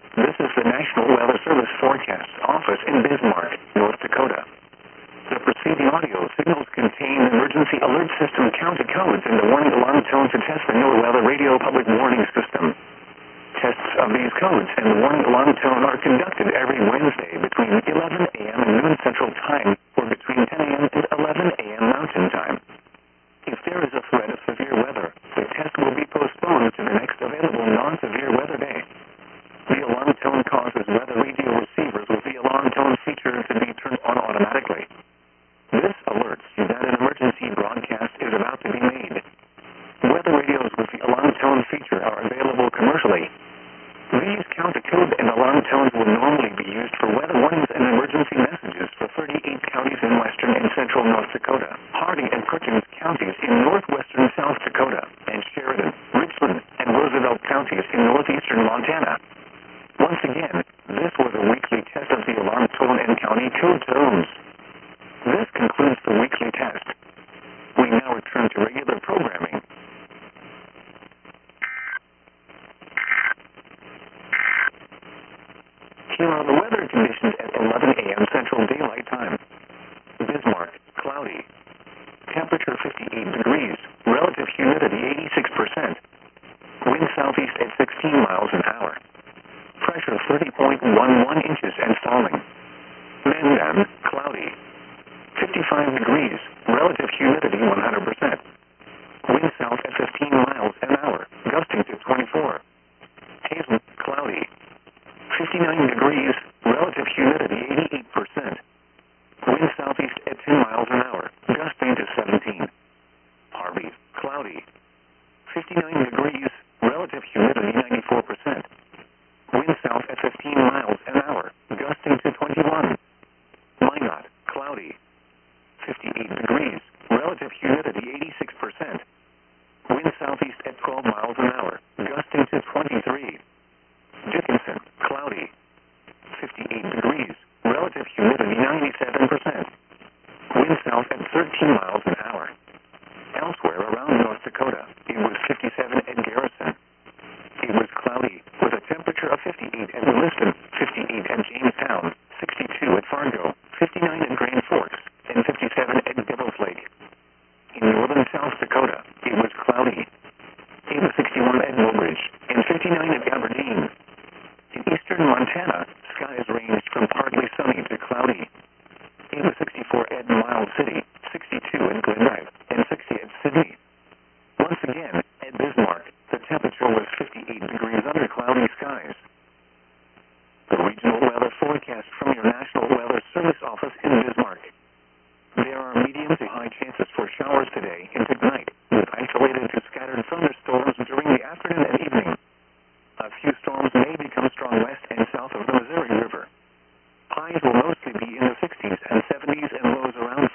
This is the National Weather Service Forecast Office in Bismarck, North Dakota. The preceding audio signals contain emergency alert system counter codes and the warning alarm tone to test the NOAA Weather Radio Public Warning System. Tests of these codes and the warning alarm tone are conducted every Wednesday between 11 a.m. and noon Central Time or between 10 a.m. and 11 a.m. Mountain Time. If there is a threat of severe weather, the test will be postponed to the next available non-severe weather day. The alarm tone causes weather radio receivers with the alarm tone feature to be turned on automatically. This alerts you that an emergency broadcast is about to be made. Weather radios with the alarm tone feature are available commercially. These counter code and alarm tones will normally be used for weather warnings and emergency messages for 38 counties in western and central North Dakota, Hardee and Perkins counties in northwestern South Dakota, and Sheridan, Richland, and Roosevelt counties in northeastern Montana. Once again, this was a weekly test of the alarm tone and county code tones. This concludes the weekly test. We now return to regular programming. Here are the weather conditions at 11 a.m. Central Daylight Time. Bismarck, cloudy. Temperature 58 degrees. Relative humidity 86%. Wind southeast at 16 miles an hour. Pressure 30.11 inches and falling. Mandan, cloudy. 55 degrees. Relative humidity 100%. Wind south at 15 miles an hour. Gusting to 24. Hazen, cloudy. 59 degrees, relative humidity 88%. Wind southeast at 10 miles an hour, gusting to 17. Harvey, cloudy. 59 degrees, relative humidity 94%. Wind south at 15 miles an hour, gusting to 21. Minot, cloudy. 58 degrees, relative humidity 86%. Wind southeast at 12 miles an hour, gusting to 23. Dickinson, cloudy. 58 degrees. Relative humidity 97%. Wind south at 13 miles an hour. Elsewhere around North Dakota, it was 57 at Garrison. It was cloudy with a temperature of 58 at Williston, 58 at Jamestown, 62 at Fargo, 59 at Grand Forks, and 57 at Devil's Lake. In northern South Dakota, it was cloudy. It was 61 at Mobridge and 59 at Aberdeen. In eastern Montana, skies ranged from partly sunny to cloudy. It was 64 at Miles City, 62 at Glendive, and 60 at Sydney. Once again, at Bismarck, the temperature was 58 degrees under cloudy skies. The regional weather forecast from your National Weather Service Office in Bismarck.